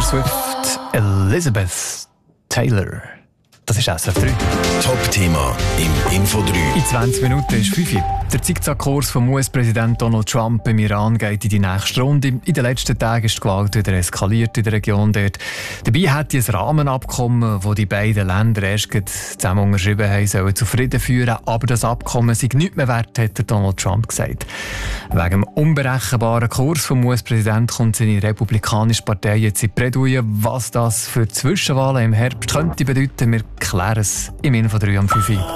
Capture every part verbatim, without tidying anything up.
Taylor Swift, Elizabeth Taylor. Das ist S R F drei. Top-Thema im Info drei. In zwanzig Minuten ist fünf Uhr. Der Zickzackkurs vom U S-Präsident Donald Trump im Iran geht in die nächste Runde. In den letzten Tagen ist die Gewalt wieder eskaliert in der Region dort. Dabei hat ein Rahmenabkommen, das die beiden Länder erst zusammen unterschrieben haben, sollen zu Frieden führen. Aber das Abkommen sei nichts mehr wert, hat Donald Trump gesagt. Wegen dem unberechenbaren Kurs vom U S-Präsidenten kommt seine republikanische Partei jetzt in die Bredouille. Was das für die Zwischenwahlen im Herbst könnte bedeuten, wir klären es im Info drei am fünf Uhr.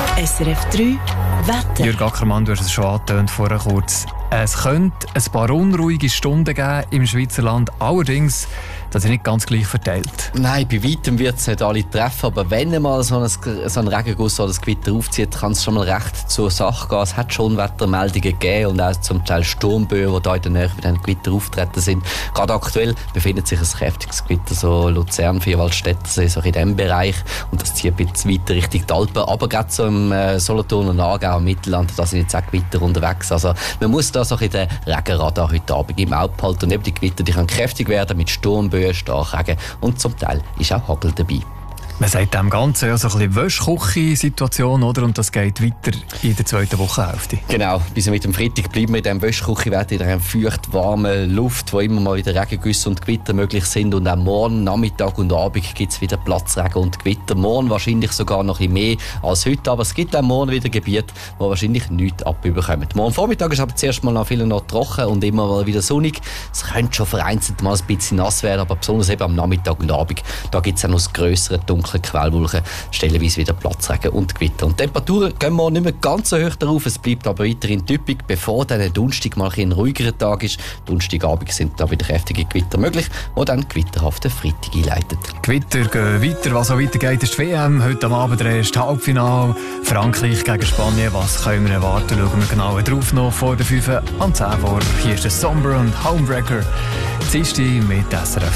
S R F drei Wetter. Jürg Ackermann, du hast es schon angetönt vorher kurz. Es könnte ein paar unruhige Stunden geben im Schweizer Land. Allerdings, das ist nicht ganz gleich verteilt. Nein, bei weitem wird es nicht alle treffen. Aber wenn einmal so ein, so ein Regenguss oder das Gewitter aufzieht, kann es schon mal recht zur Sache gehen. Es hat schon Wettermeldungen gegeben und auch zum Teil Sturmböen, die da in der Nähe bei den Gewitter auftreten sind. Gerade aktuell befindet sich ein kräftiges Gewitter, so Luzern, Vierwaldstättersee, so in diesem Bereich. Und das zieht ein bisschen weiter Richtung die Alpen. Aber gerade so im äh, Solothurn und Aargau, im Mittelland, da sind jetzt auch Gewitter unterwegs. Also man muss da so in den Regenradar heute Abend im Auge behalten. Und eben die Gewitter, die können kräftig werden mit Sturmböen, Starkregen und zum Teil ist auch Hagel dabei. Man sagt dem Ganzen ja so ein bisschen Wäschküche-Situation, oder? Und das geht weiter in der zweiten Wochenhälfte. Genau, bis mit dem Freitag bleiben wir in diesem Wäschküche-Wetter, in einer feucht warmen Luft, wo immer mal wieder Regengüsse und Gewitter möglich sind. Und auch morgen, Nachmittag und Abend gibt es wieder Platzregen und Gewitter. Morgen wahrscheinlich sogar noch ein bisschen mehr als heute, aber es gibt auch morgen wieder Gebiete, die wahrscheinlich nichts abbekommen. Morgen Vormittag ist aber zuerst mal noch viel noch trocken und immer mal wieder sonnig. Es könnte schon vereinzelt mal ein bisschen nass werden, aber besonders eben am Nachmittag und Abend, da gibt es auch noch das grössere dunkle Quellwolken, stellenweise wieder Platzregen und Gewitter. Und die Temperaturen gehen wir nicht mehr ganz so hoch darauf, es bleibt aber weiterhin typisch, bevor dann Donnerstag mal ein ruhigerer Tag ist. Donnerstagabend sind da wieder kräftige Gewitter möglich, die dann gewitterhaften Freitag einleiten. Gewitter gehen weiter, was auch weitergeht, ist die W M. Heute am Abend der erste Halbfinale. Frankreich gegen Spanien, was können wir erwarten? Schauen wir genauer drauf noch vor der fünf am zehn vor. Hier ist der Somber und Homebreaker. Dienstag mit S R F